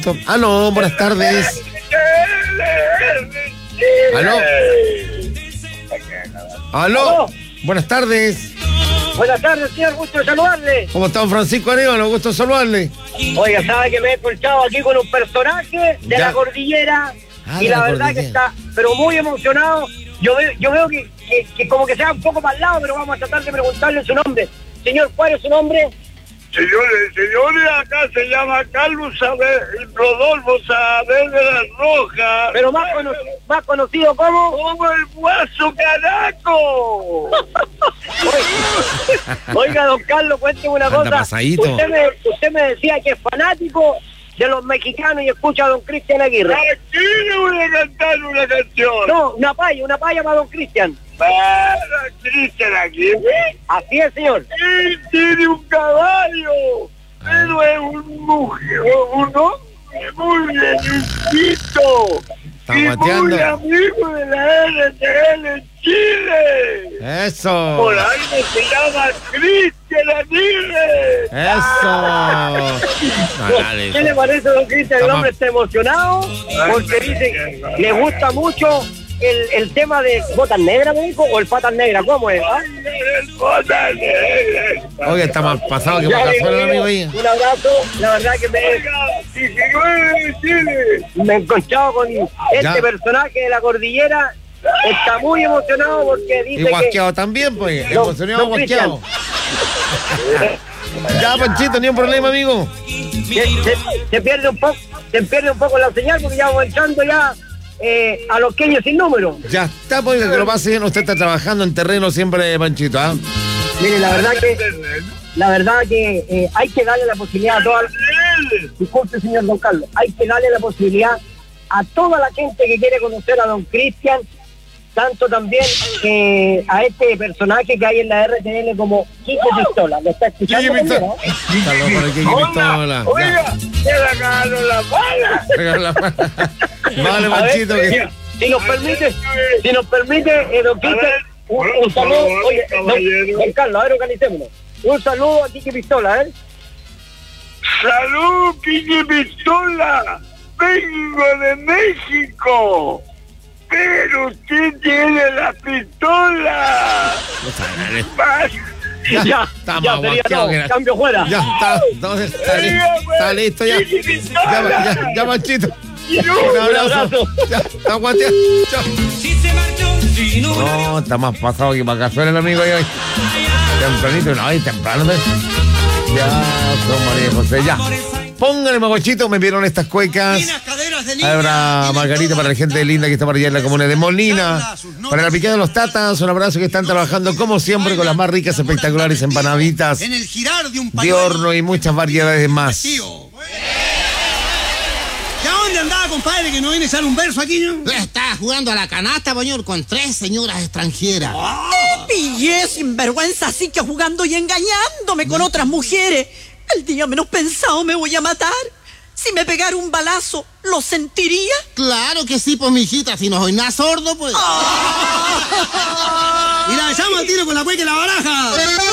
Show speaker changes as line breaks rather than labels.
Aló, buenas tardes. Aló. Aló. Buenas tardes.
Buenas tardes, señor, gusto de saludarle.
¿Cómo está, don Francisco Arevalo? Gusto de saludarle.
Oiga, sabe que me he encontrado aquí con un personaje de la cordillera y la verdad que está, pero muy emocionado. Yo veo que como que sea un poco más lado, pero vamos a tratar de preguntarle su nombre. Señor, ¿cuál es su nombre?
Señores, acá se llama Carlos Rodolfo Saavedra Rojas.
Pero más conocido como...
¡Como el Guaso Caraco!
Oiga, don Carlos, cuénteme una cosa.
Pasadito.
Usted me decía que es fanático de los mexicanos y escucha a don Cristian Aguirre.
Aquí le voy a cantar una canción.
No, una paya para don Cristian.
Para Cristian Aguirre.
Así es, señor.
Él tiene un caballo, pero es un hombre muy bendito.
Está
y
guateando.
muy amigo de la RTL en Chile.
Eso.
Por algo se llama Cristian Aguirre.
Eso.
¿Qué le parece, don Cristian? El hombre está emocionado porque dice que le gusta mucho el tema de Botas Negras, me dijo, o el Patas Negras, ¿cómo es?
El Botas Negras.
Oye, está más pasado que para casual el amigo ahí.
Un abrazo, la verdad que me he encontrado con este personaje de la cordillera. Está muy emocionado porque dice
Y guasqueado
que...
también, pues.
No,
Emocionado,
no,
guasqueado. Ya, Panchito, ni un problema, amigo.
Se pierde un poco la señal porque ya vamos entrando ya a los queños sin número.
Ya está, pues, que lo pase bien. Usted está trabajando en terreno siempre, Panchito, ¿ah?
Mire, la verdad que hay que darle la posibilidad a toda disculpe, señor don Carlos, hay que darle la posibilidad a toda la gente que quiere conocer a don Cristian, tanto también a este personaje que hay en la RTL como Quique Pistola. ¿Lo está escuchando?
Quique Pistola. Está loco el Quique Pistola.
Oiga, se la cagaron la pala.
Vale, Panchito.
Si nos permite, don Cristian, un saludo. Oye, don Carlos, a ver, organicémonos. Un saludo a Quique Pistola, ¿eh?
¡Salud, Quique Pistola! ¡Vengo de México! ¡Pero usted tiene la pistola!
Ya, sería todo. Cambio fuera.
Ya está, entonces está listo ya. Ya, Panchito. Un abrazo. Ya, está guateando. Chao. No, está más pasado que para casual el amigo ahí hoy. Tempranito, no, temprano. Ya, son María José, ya. Póngale, magochito, me vieron estas cuecas. Ahora, Margarita, para la gente linda que está por allá en la comuna de Molina. Para la picada de los tatas, un abrazo, que están trabajando como siempre con las más ricas, espectaculares empanaditas de horno y muchas variedades más.
¿Ya dónde andaba, compadre, que no viene a echar un verso aquí, no?
Estaba jugando a la canasta, señor, con 3 señoras extranjeras.
¡Te pillé, sinvergüenza, así que jugando y engañándome con otras mujeres! El día menos pensado me voy a matar. Si me pegara un balazo, ¿lo sentiría?
Claro que sí, pues, mijita, si no soy nada sordo, pues.
Y la echamos al tiro con la cueca y la baraja.